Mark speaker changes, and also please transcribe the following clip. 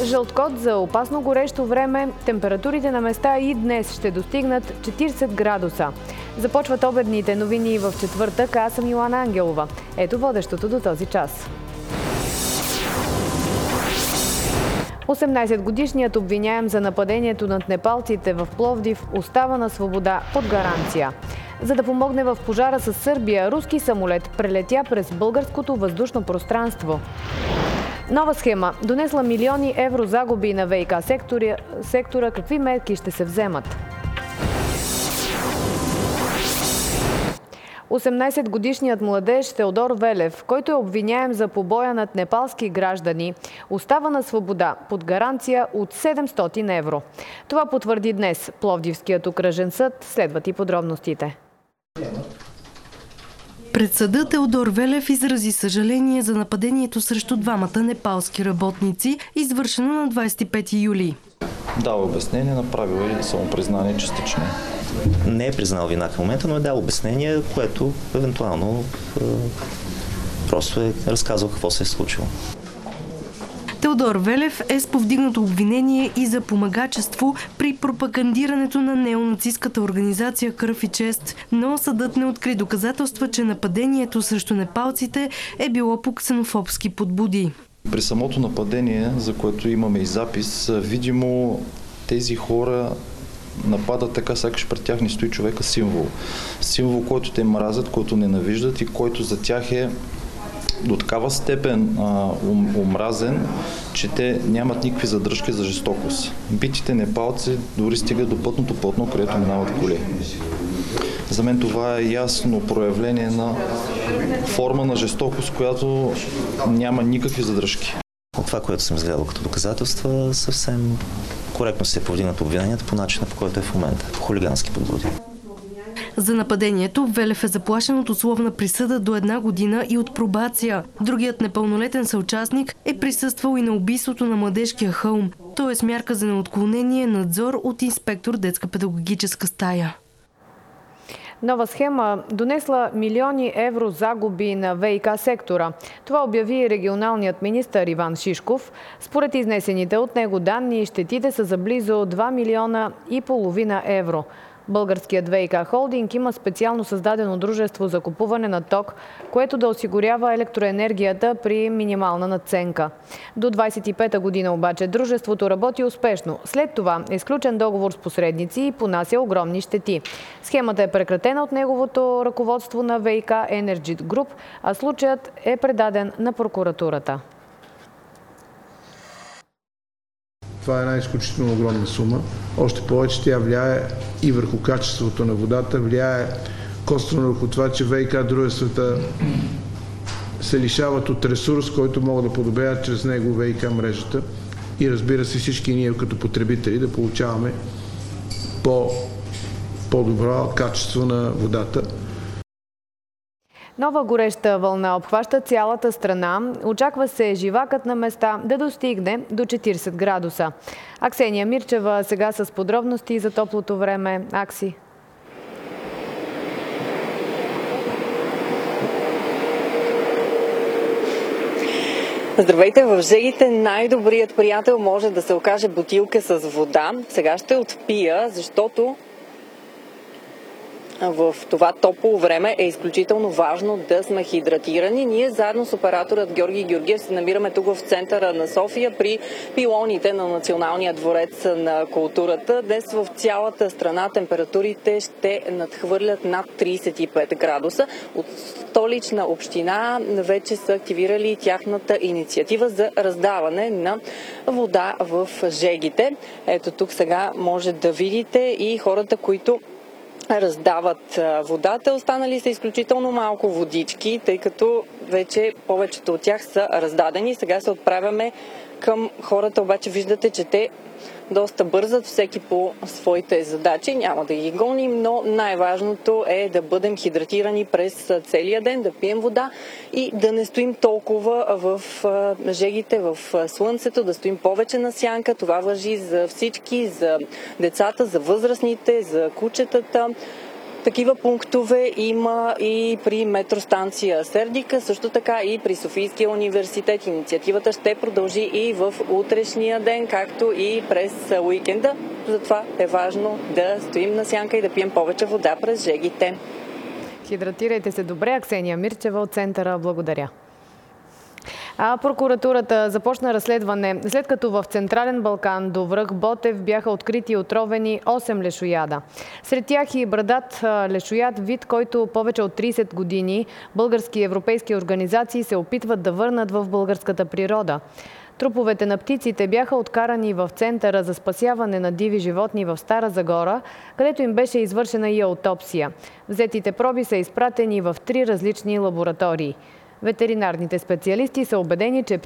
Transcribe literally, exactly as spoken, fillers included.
Speaker 1: Жълт код за опасно горещо време. Температурите на места и днес ще достигнат четиридесет градуса. Започват обедните новини в четвъртък. Аз съм Йоана Ангелова. Ето водещото до този час. осемнадесетгодишният обвиняем за нападението над непалците в Пловдив остава на свобода под гаранция. За да помогне в пожара с Сърбия, руски самолет прелетя през българското въздушно пространство. Нова схема донесла милиони евро загуби на ВиК сектора. сектора. Какви мерки ще се вземат? осемнадесетгодишният младеж Теодор Велев, който е обвиняем за побоя над непалски граждани, остава на свобода под гаранция от седемстотин евро. Това потвърди днес Пловдивският окръжен съд. Следват и подробностите.
Speaker 2: Пред съда Теодор Велев изрази съжаление за нападението срещу двамата непалски работници, извършено на двадесет и пети юли.
Speaker 3: Дава обяснение, направил и самопризнание частично.
Speaker 4: Не е признал вина в момента, но е дал обяснение, което евентуално е, просто е разказал какво се е случило.
Speaker 2: Теодор Велев е с повдигнато обвинение и за помагачество при пропагандирането на неонацистката организация Кръв и чест, но съдът не откри доказателства, че нападението срещу непалците е било по ксенофобски подбуди.
Speaker 3: При самото нападение, за което имаме и запис, видимо тези хора нападат така, сякаш пред тях не стои човека символ. Символ, който те мразят, който ненавиждат и който за тях е до такава степен а, ум, омразен, че те нямат никакви задръжки за жестокост. Битите непалци дори стигат до пътното платно, където минават коли. За мен това е ясно проявление на форма на жестокост, която няма никакви задръжки.
Speaker 4: От това, което съм изгледал като доказателства, съвсем коректно се е повдигнат обвиненията по начина, по който е в момента. По хулигански подбуди.
Speaker 2: За нападението Велев е заплашен от условна присъда до една година и от пробация. Другият непълнолетен съучастник е присъствал и на убийството на младежкия хълм. Той е с мярка за неотклонение, надзор от инспектор детска педагогическа стая.
Speaker 1: Нова схема донесла милиони евро загуби на ВиК сектора. Това обяви регионалният министър Иван Шишков. Според изнесените от него данни, щетите са за близо два милиона и половина евро. Българският ВиК холдинг има специално създадено дружество за купуване на ток, което да осигурява електроенергията при минимална надценка. До двадесет и пета година обаче дружеството работи успешно. След това е сключен договор с посредници и понася огромни щети. Схемата е прекратена от неговото ръководство на ВиК Energy Group, а случаят е предаден на прокуратурата.
Speaker 5: Това е една изключително огромна сума. Още повече тя влияе и върху качеството на водата, влияе косвено върху това, че ВиК дружествата се лишават от ресурс, който могат да подобряват чрез него ВиК мрежата. И разбира се, всички ние като потребители да получаваме по, по-добро качество на водата.
Speaker 1: Нова гореща вълна обхваща цялата страна. Очаква се живакът на места да достигне до четиридесет градуса. Аксения Мирчева сега с подробности за топлото време. Акси.
Speaker 6: Здравейте! В Жегите най-добрият приятел може да се окаже бутилка с вода. Сега ще отпия, защото в това топло време е изключително важно да сме хидратирани. Ние заедно с операторът Георги Георгиев се намираме тук в центъра на София при пилоните на Националния дворец на културата. Днес в цялата страна температурите ще надхвърлят над тридесет и пет градуса. От Столична община вече са активирали тяхната инициатива за раздаване на вода в Жегите. Ето тук сега може да видите и хората, които раздават водата. Останали са изключително малко водички, тъй като вече повечето от тях са раздадени. Сега се отправяме към хората, обаче виждате, че те доста бързат, всеки по своите задачи. Няма да ги гоним, но най-важното е да бъдем хидратирани през целия ден, да пием вода и да не стоим толкова в жегите, в слънцето, да стоим повече на сянка. Това важи за всички, за децата, за възрастните, за кучетата. Такива пунктове има и при метростанция Сердика, също така и при Софийския университет. Инициативата ще продължи и в утрешния ден, както и през уикенда. Затова е важно да стоим на сянка и да пием повече вода през жегите.
Speaker 1: Хидратирайте се добре. Аксения Мирчева от Центъра. Благодаря. А прокуратурата започна разследване, след като в Централен Балкан до връх Ботев бяха открити и отровени осем лешояда. Сред тях и брадат лешояд, вид, който повече от трийсет години български и европейски организации се опитват да върнат в българската природа. Труповете на птиците бяха откарани в Центъра за спасяване на диви животни в Стара Загора, където им беше извършена и аутопсия. Взетите проби са изпратени в три различни лаборатории. Ветеринарните специалисти са убедени, че